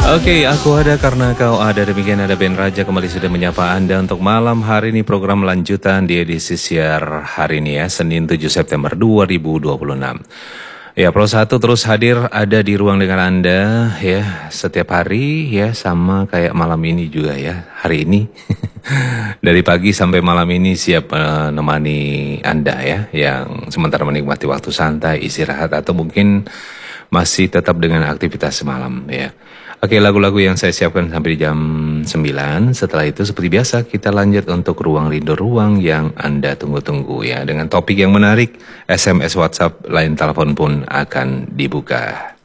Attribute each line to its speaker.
Speaker 1: Oke, aku ada karena kau ada. Demikian ada Ben Raja kembali sudah menyapa Anda untuk malam hari ini program lanjutan di edisi siar hari ini ya, Senin 7 September 2026. Ya, Pro 1 terus hadir ada di ruang dengan Anda ya, setiap hari ya, sama kayak malam ini juga ya, hari ini. Dari pagi sampai malam ini siap menemani Anda ya, yang sementara menikmati waktu santai, istirahat, atau mungkin masih tetap dengan aktivitas semalam ya. Oke, lagu-lagu yang saya siapkan sampai jam 9. Setelah itu seperti biasa kita lanjut untuk ruang rindu, ruang yang Anda tunggu-tunggu ya. Dengan topik yang menarik, SMS, WhatsApp, line telepon pun akan dibuka.